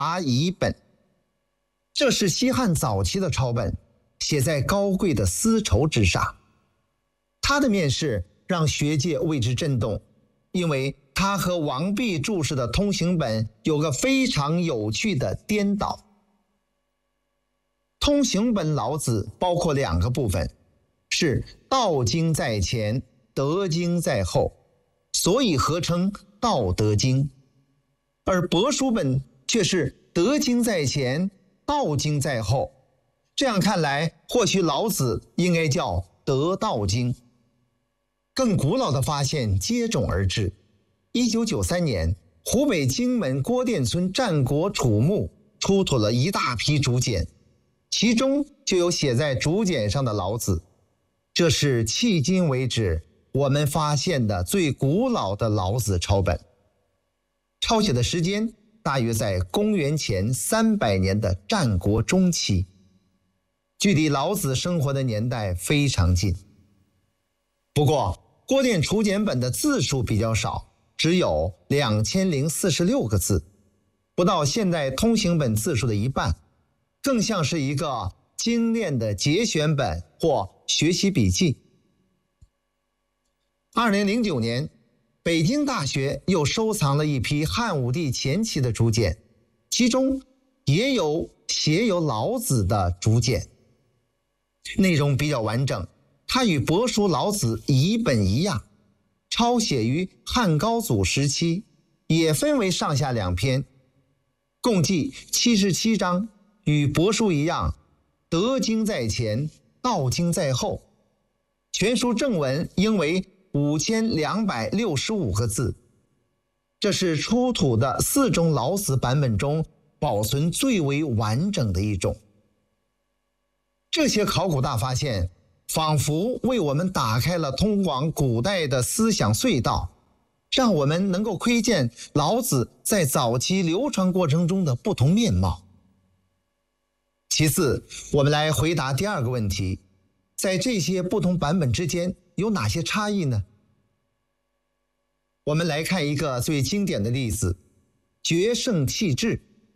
答乙本。这是西汉早期的抄本，写在高贵的丝绸之上。它的面世让学界为之震动，因为它和王弼注释的通行本有个非常有趣的颠倒。通行本老子包括2个部分，是道经在前，德经在后，所以合称道德经。而帛书本却是德经在前，道经在后。这样看来，或许老子应该叫德道经。更古老的发现接踵而至。1993年，湖北荆门郭店村战国楚墓出土了一大批竹简，其中就有写在竹简上的老子。这是迄今为止我们发现的最古老的老子抄本。抄写的时间大约在公元前300年的战国中期，距离老子生活的年代非常近。不过郭店楚简本的字数比较少，只有2046个字，不到现代通行本字数的一半，更像是一个精炼的节选本或学习笔记。2009年，北京大学又收藏了一批汉武帝前期的竹简，其中也有写有老子的竹简，内容比较完整。它与帛书老子乙本一样，抄写于汉高祖时期，也分为上下2篇，共计77章，与帛书一样，德经在前，道经在后。全书正文应为5265个字，这是出土的4种老子版本中保存最为完整的一种。这些考古大发现仿佛为我们打开了通往古代的思想隧道，让我们能够窥见老子在早期流传过程中的不同面貌。其次，我们来回答第2个问题，在这些不同版本之间有哪些差异呢？我们来看一个最经典的例子，决胜弃智。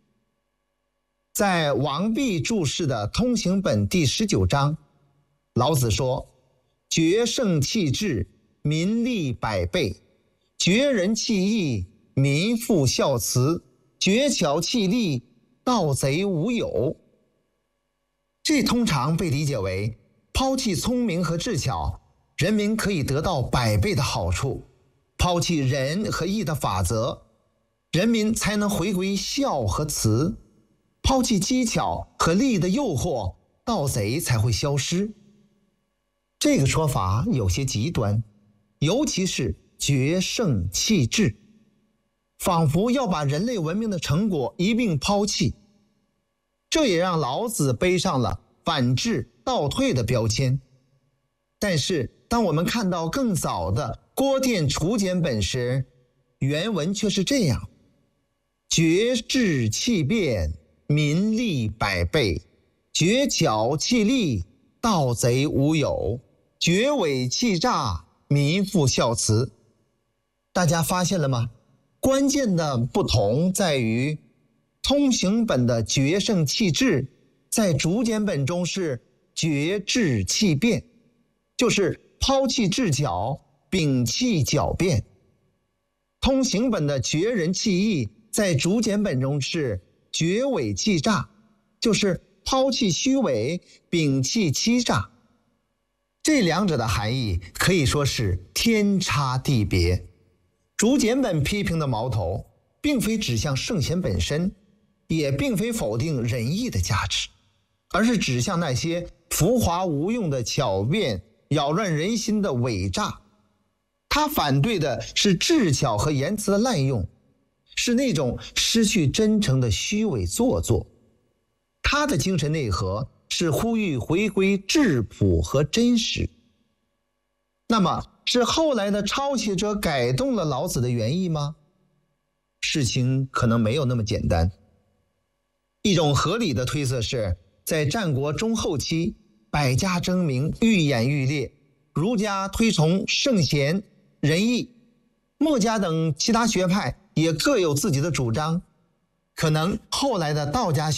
在王弼注释的通行本第19章，老子说：决胜弃智，民利百倍；决人弃义，民复孝慈；决巧弃利，盗贼无有。这通常被理解为抛弃聪明和智巧，人民可以得到100倍的好处；抛弃仁和义的法则，人民才能回归孝和慈；抛弃机巧和利的诱惑，盗贼才会消失。这个说法有些极端，尤其是决胜弃智，仿佛要把人类文明的成果一并抛弃。这也让老子背上了反智倒退的标签。但是当我们看到更早的郭店楚简本时，原文却是这样：决智弃辩，民利百倍；决巧弃利，盗贼无有；决伪弃诈，民复孝慈。大家发现了吗？关键的不同在于，通行本的决胜弃智，在竹简本中是决智弃辩，就是抛弃智巧，摒弃狡辩。通行本的决人弃义，在竹简本中是决伪弃诈，就是抛弃虚伪，摒弃欺诈。这2者的含义可以说是天差地别。竹简本批评的矛头并非指向圣贤本身，也并非否定仁义的价值，而是指向那些浮华无用的巧辩，扰乱人心的伪诈。他反对的是智巧和言辞的滥用，是那种失去真诚的虚伪做作。他的精神内核是呼吁回归质朴和真实。那么是后来的抄写者改动了老子的原意吗？事情可能没有那么简单。一种合理的推测是，在战国中后期，百家争鸣，愈演愈烈，儒家推崇圣贤仁义，墨家等其他学派也各有自己的主张。 可能后来的道家